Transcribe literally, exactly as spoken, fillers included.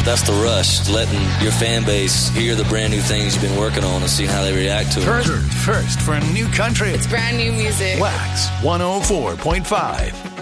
that's the rush, letting your fan base hear the brand new things you've been working on and seeing how they react to it. First, first for new country. It's brand new music. Wax one oh four point five.